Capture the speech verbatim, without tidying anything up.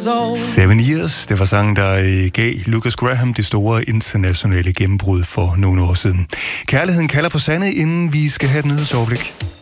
old. Seven Years, det var sangen, der gav Lucas Graham det store internationale gennembrud for nogle år siden. Kærligheden kalder på Sanne, inden vi skal have et nyhedsoverblik.